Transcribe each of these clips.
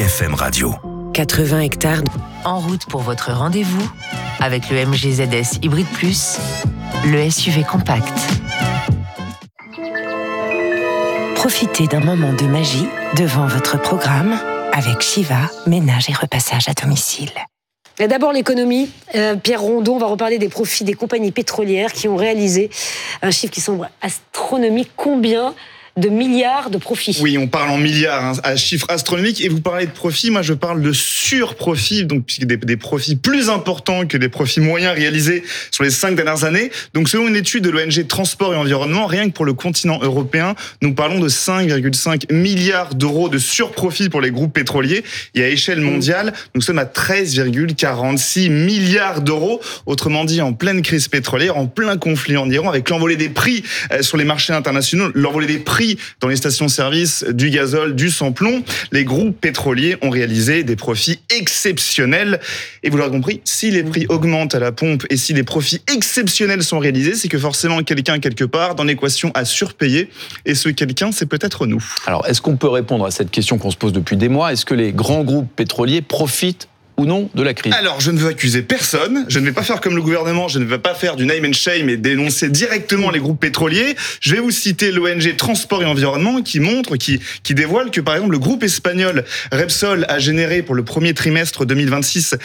BFM Radio. 80 hectares en route pour votre rendez-vous avec le MG ZS Hybrid Plus, le SUV compact. Profitez d'un moment de magie devant votre programme avec Shiva, ménage et repassage à domicile. Et d'abord l'économie. Pierre Rondon va reparler des profits des compagnies pétrolières qui ont réalisé un chiffre qui semble astronomique. Combien de milliards de profits? Oui, on parle en milliards, à chiffre astronomique. Et vous parlez de profits, moi je parle de surprofits, donc des profits plus importants que des profits moyens réalisés sur les 5 dernières années. Donc selon une étude de l'ONG Transport et Environnement, rien que pour le continent européen, nous parlons de 5,5 milliards d'euros de surprofits pour les groupes pétroliers. Et à échelle mondiale, nous sommes à 13,46 milliards d'euros. Autrement dit, en pleine crise pétrolière, en plein conflit en Iran, avec l'envolée des prix sur les marchés internationaux, l'envolée des prix dans les stations-service du gazole, du sans-plomb, les groupes pétroliers ont réalisé des profits exceptionnels. Et vous l'aurez compris, si les prix augmentent à la pompe et si les profits exceptionnels sont réalisés, c'est que forcément quelqu'un quelque part dans l'équation a surpayé. Et ce quelqu'un, c'est peut-être nous. Alors, est-ce qu'on peut répondre à cette question qu'on se pose depuis des mois? Est-ce que les grands groupes pétroliers profitent ou non de la crise? Alors, je ne veux accuser personne, je ne vais pas faire comme le gouvernement, je ne vais pas faire du name and shame et dénoncer directement les groupes pétroliers. Je vais vous citer l'ONG Transport et Environnement qui dévoile que par exemple le groupe espagnol Repsol a généré pour le premier trimestre 2026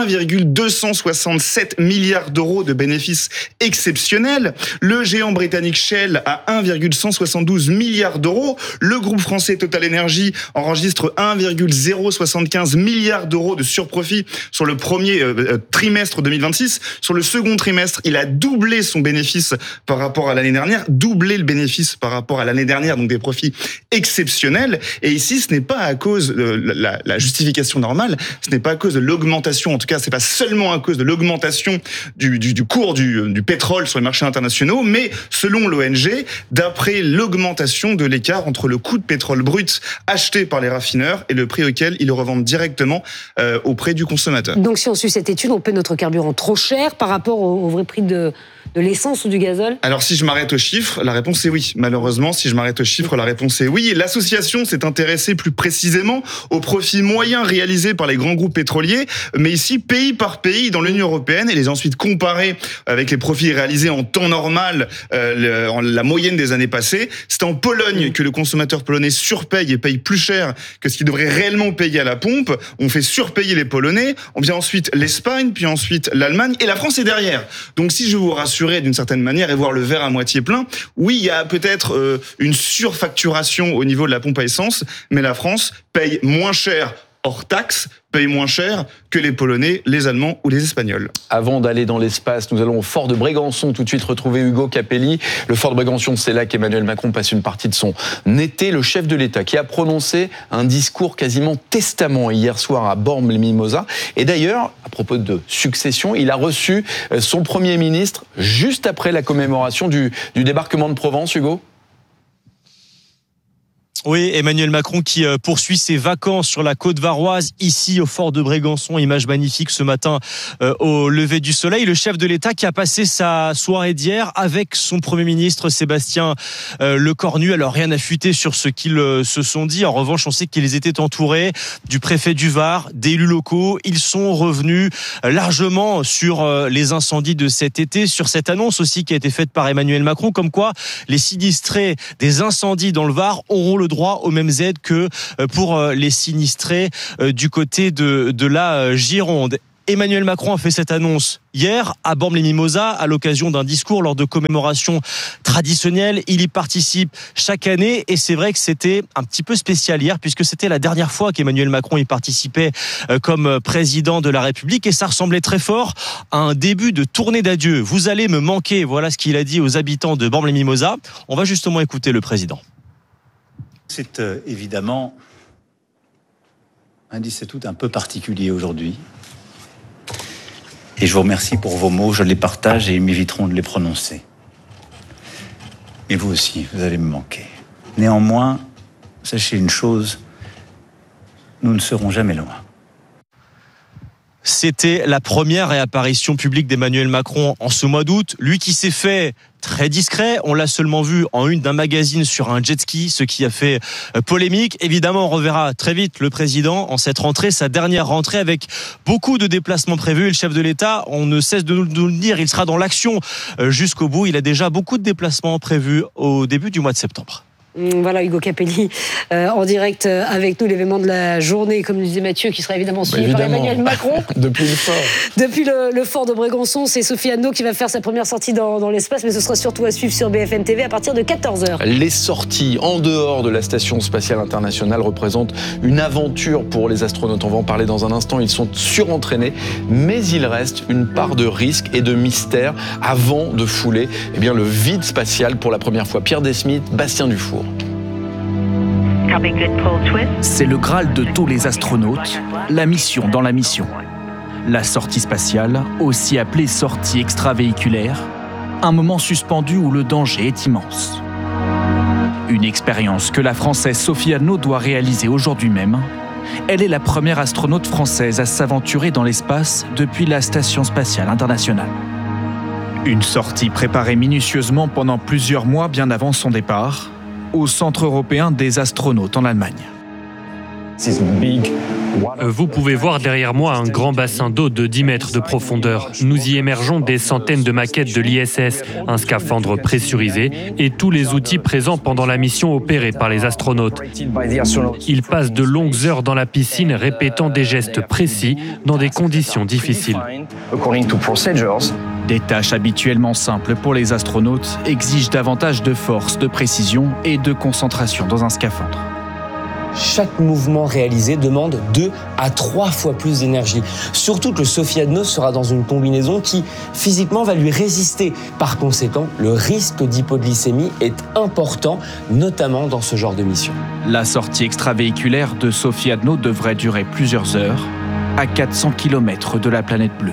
1,267 milliards d'euros de bénéfices exceptionnels. Le géant britannique Shell a 1,172 milliards d'euros. Le groupe français Total Energy enregistre 1,075 milliards d'euros de surprofit sur le premier trimestre 2026. Sur le second trimestre, il a doublé son bénéfice par rapport à l'année dernière, doublé le bénéfice par rapport à l'année dernière, donc des profits exceptionnels. Et ici, ce n'est pas à cause de la justification normale, ce n'est pas à cause de l'augmentation, en tout cas, c'est pas seulement à cause de l'augmentation du cours du pétrole sur les marchés internationaux, mais selon l'ONG, d'après l'augmentation de l'écart entre le coût de pétrole brut acheté par les raffineurs et le prix auquel ils le revendent directement auprès du consommateur. Donc si on suit cette étude, on paie notre carburant trop cher par rapport au vrai prix de l'essence ou du gazole? Alors si je m'arrête aux chiffres, la réponse est oui. Malheureusement, si je m'arrête aux chiffres, la réponse est oui. L'association s'est intéressée plus précisément aux profits moyens réalisés par les grands groupes pétroliers, mais ici pays par pays dans l'Union européenne, et les a ensuite comparés avec les profits réalisés en temps normal, la moyenne des années passées. C'est en Pologne que le consommateur polonais surpaye et paye plus cher que ce qu'il devrait réellement payer à la pompe. On fait surpayer les Polonais, on vient ensuite l'Espagne, puis ensuite l'Allemagne, et la France est derrière. Donc si je veux vous rassurer d'une certaine manière et voir le verre à moitié plein, oui, il y a peut-être une surfacturation au niveau de la pompe à essence, mais la France paye moins cher hors taxe, paye moins cher que les Polonais, les Allemands ou les Espagnols. Avant d'aller dans l'espace, nous allons au fort de Brégançon tout de suite retrouver Hugo Capelli. Le fort de Brégançon, c'est là qu'Emmanuel Macron passe une partie de son été. Le chef de l'État qui a prononcé un discours quasiment testament hier soir à Bormes-les-Mimosas. Et d'ailleurs, à propos de succession, il a reçu son Premier ministre juste après la commémoration du débarquement de Provence, Hugo. Oui, Emmanuel Macron qui poursuit ses vacances sur la côte varoise, ici au fort de Brégançon. Image magnifique ce matin au lever du soleil. Le chef de l'État qui a passé sa soirée d'hier avec son Premier ministre Sébastien Lecornu. Alors rien n'a fuité sur ce qu'ils se sont dit. En revanche, on sait qu'ils étaient entourés du préfet du Var, d'élus locaux. Ils sont revenus largement sur les incendies de cet été, sur cette annonce aussi qui a été faite par Emmanuel Macron, comme quoi les sinistrés des incendies dans le Var auront le droit aux mêmes aides que pour les sinistrés du côté de la Gironde. Emmanuel Macron a fait cette annonce hier à Bormes-les-Mimosas à l'occasion d'un discours lors de commémorations traditionnelles. Il y participe chaque année et c'est vrai que c'était un petit peu spécial hier puisque c'était la dernière fois qu'Emmanuel Macron y participait comme président de la République et ça ressemblait très fort à un début de tournée d'adieu. Vous allez me manquer, voilà ce qu'il a dit aux habitants de Bormes-les-Mimosas. On va justement écouter le président. C'est évidemment un 17 août un peu particulier aujourd'hui. Et je vous remercie pour vos mots, je les partage et ils m'éviteront de les prononcer. Et vous aussi, vous allez me manquer. Néanmoins, sachez une chose, nous ne serons jamais loin. C'était la première réapparition publique d'Emmanuel Macron en ce mois d'août. Lui qui s'est fait très discret, on l'a seulement vu en une d'un magazine sur un jet ski, ce qui a fait polémique. Évidemment, on reverra très vite le président en cette rentrée, sa dernière rentrée, avec beaucoup de déplacements prévus. Et le chef de l'État, on ne cesse de nous le dire, il sera dans l'action jusqu'au bout. Il a déjà beaucoup de déplacements prévus au début du mois de septembre. Voilà Hugo Capelli en direct avec nous, l'événement de la journée, comme nous disait Mathieu, qui sera évidemment suivi par Emmanuel Macron. Depuis le fort. Depuis le fort de Brégançon, c'est Sophie Anneau qui va faire sa première sortie dans l'espace, mais ce sera surtout à suivre sur BFM TV à partir de 14h. Les sorties en dehors de la Station spatiale internationale représentent une aventure pour les astronautes. On va en parler dans un instant, ils sont surentraînés, mais il reste une part de risque et de mystère avant de fouler le vide spatial pour la première fois. Pierre Desmith, Bastien Dufour. C'est le Graal de tous les astronautes, la mission dans la mission. La sortie spatiale, aussi appelée sortie extravéhiculaire, un moment suspendu où le danger est immense. Une expérience que la Française Sophie Anneau doit réaliser aujourd'hui même. Elle est la première astronaute française à s'aventurer dans l'espace depuis la Station spatiale internationale. Une sortie préparée minutieusement pendant plusieurs mois bien avant son départ, au Centre européen des astronautes en Allemagne. Vous pouvez voir derrière moi un grand bassin d'eau de 10 mètres de profondeur. Nous y émergeons des centaines de maquettes de l'ISS, un scaphandre pressurisé et tous les outils présents pendant la mission opérée par les astronautes. Ils passent de longues heures dans la piscine répétant des gestes précis dans des conditions difficiles. Des tâches habituellement simples pour les astronautes exigent davantage de force, de précision et de concentration dans un scaphandre. Chaque mouvement réalisé demande 2 à 3 fois plus d'énergie. Surtout que Sophie Anneau sera dans une combinaison qui, physiquement, va lui résister. Par conséquent, le risque d'hypoglycémie est important, notamment dans ce genre de mission. La sortie extravéhiculaire de Sophie Anneau devrait durer plusieurs heures, à 400 km de la planète bleue.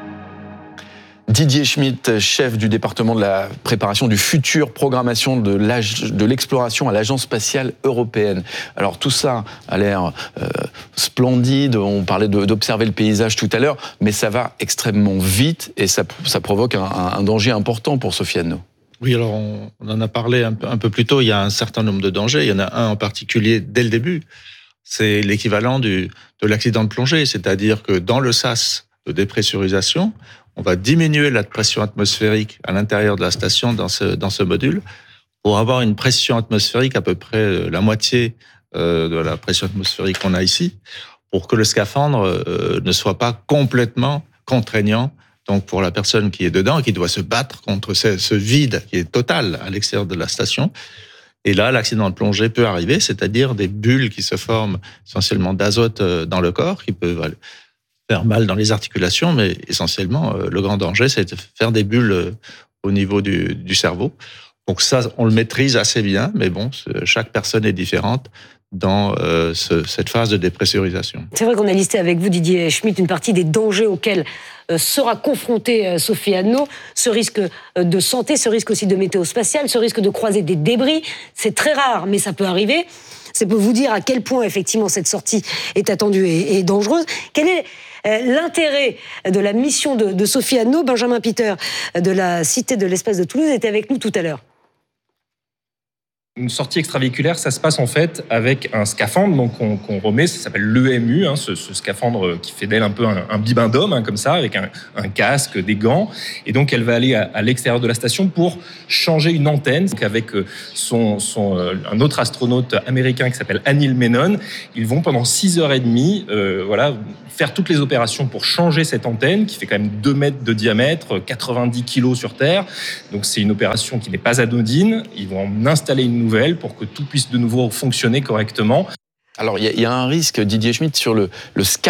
Didier Schmitt, chef du département de la préparation du futur, programmation de l'exploration à l'Agence spatiale européenne. Alors tout ça a l'air splendide, on parlait d'observer le paysage tout à l'heure, mais ça va extrêmement vite et ça provoque un danger important pour Sophie Anneau. Oui, alors on en a parlé un peu plus tôt, il y a un certain nombre de dangers, il y en a un en particulier dès le début, c'est l'équivalent de l'accident de plongée, c'est-à-dire que dans le sas de dépressurisation, on va diminuer la pression atmosphérique à l'intérieur de la station dans ce module pour avoir une pression atmosphérique à peu près la moitié de la pression atmosphérique qu'on a ici, pour que le scaphandre ne soit pas complètement contraignant donc pour la personne qui est dedans et qui doit se battre contre ce vide qui est total à l'extérieur de la station. Et là, l'accident de plongée peut arriver, c'est-à-dire des bulles qui se forment essentiellement d'azote dans le corps, qui peuvent faire mal dans les articulations, mais essentiellement, le grand danger, c'est de faire des bulles au niveau du cerveau. Donc ça, on le maîtrise assez bien, mais bon, chaque personne est différente dans cette phase de dépressurisation. C'est vrai qu'on a listé avec vous, Didier Schmitt, une partie des dangers auxquels sera confrontée Sophie Anneau, ce risque de santé, ce risque aussi de météo spatiale, ce risque de croiser des débris. C'est très rare, mais ça peut arriver. Ça peut vous dire à quel point, effectivement, cette sortie est attendue et dangereuse. Quel est l'intérêt de la mission de Sophie Anneau? Benjamin Peter, de la Cité de l'Espace de Toulouse, était avec nous tout à l'heure. Une sortie extravéhiculaire, ça se passe en fait avec un scaphandre donc qu'on remet, ça s'appelle l'EMU, ce scaphandre qui fait d'elle un peu un bibendum, comme ça, avec un casque, des gants. Et donc elle va aller à l'extérieur de la station pour changer une antenne. Avec un autre astronaute américain qui s'appelle Anil Menon, ils vont pendant 6h30 faire toutes les opérations pour changer cette antenne qui fait quand même 2 mètres de diamètre, 90 kilos sur Terre. Donc c'est une opération qui n'est pas anodine. Ils vont en installer une nouvelle pour que tout puisse de nouveau fonctionner correctement. Alors il y a un risque, Didier Schmitt, sur le